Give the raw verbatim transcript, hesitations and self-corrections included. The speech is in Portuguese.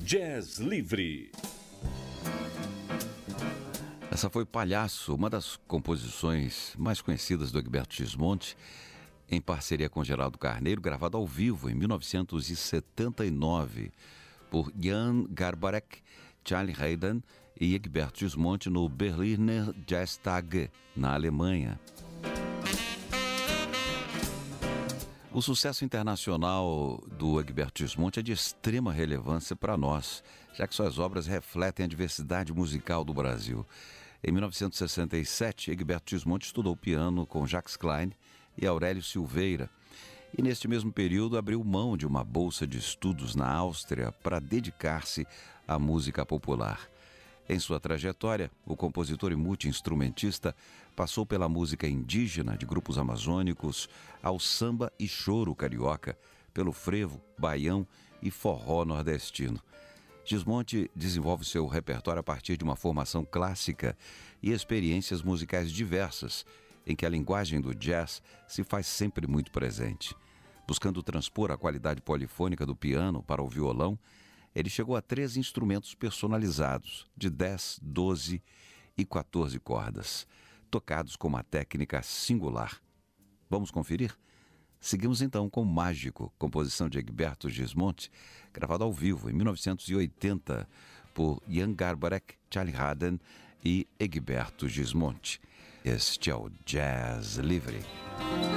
Jazz Livre. Essa foi Palhaço, uma das composições mais conhecidas do Egberto Gismonti, em parceria com Geraldo Carneiro, gravado ao vivo em mil novecentos e setenta e nove por Jan Garbarek, Charlie Haydn e Egberto Gismonti no Berliner Jazztage, na Alemanha. O sucesso internacional do Egberto Gismonti é de extrema relevância para nós, já que suas obras refletem a diversidade musical do Brasil. Em mil novecentos e sessenta e sete, Egberto Gismonti estudou piano com Jacques Klein e Aurélio Silveira, e neste mesmo período abriu mão de uma bolsa de estudos na Áustria para dedicar-se à música popular. Em sua trajetória, o compositor e multi-instrumentista passou pela música indígena de grupos amazônicos ao samba e choro carioca, pelo frevo, baião e forró nordestino. Gismonti desenvolve seu repertório a partir de uma formação clássica e experiências musicais diversas, em que a linguagem do jazz se faz sempre muito presente. Buscando transpor a qualidade polifônica do piano para o violão, ele chegou a três instrumentos personalizados, de dez, doze e quatorze cordas, tocados com uma técnica singular. Vamos conferir? Seguimos então com Mágico, composição de Egberto Gismonti, gravado ao vivo em mil novecentos e oitenta por Jan Garbarek, Charlie Haydn e Egberto Gismonti. Este é o Jazz Livre.